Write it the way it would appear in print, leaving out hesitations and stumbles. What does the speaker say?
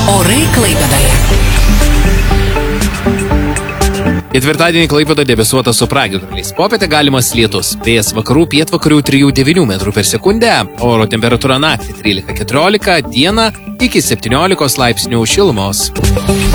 Orai Klaipėdoje. Ketvirtadienį Klaipėdoje debesuota su pragiedruliais. Popietę galimas lietus. Vėjas vakarų pietvakarių 3–9 metrų per sekundę. Oro temperatūra naktį 13–14, dieną iki 17 laipsnių šilumos.